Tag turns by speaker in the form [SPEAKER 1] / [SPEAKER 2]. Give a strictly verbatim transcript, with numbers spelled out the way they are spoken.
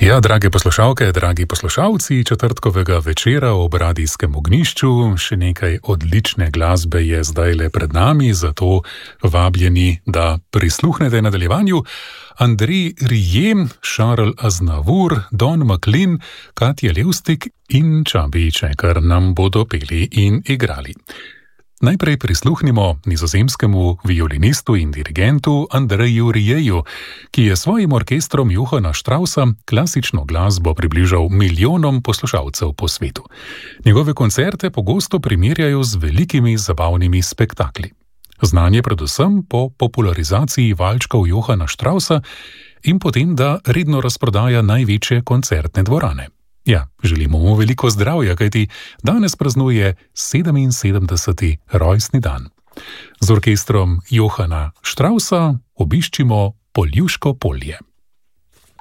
[SPEAKER 1] Ja, drage poslušalke, dragi poslušalci, četrtkovega večera ob radijskem ognjišču, še nekaj odlične glasbe je zdaj le pred nami, zato vabljeni, da prisluhnete nadaljevanju. Andrej Rieu, Charles Aznavour, Don McLean, Katja Levstik in Čabi Čekar nam bodo peli in igrali. Najprej prisluhnimo nizozemskemu violinistu in dirigentu Andreju Rieuju, ki je svojim orkestrom Johanna Straussa klasično glasbo približal milijonom poslušalcev po svetu. Njegove koncerte pogosto primerjajo z velikimi zabavnimi spektakli. Znan je predvsem po popularizaciji valčkov Johanna Straussa in potem, da redno razprodaja največje koncertne dvorane. Ja, želimo mu veliko zdravja, kajti danes praznuje sedeminsedemdeseti rojstni dan. Z orkestrom Johanna Straussa obiščimo Poljuško polje.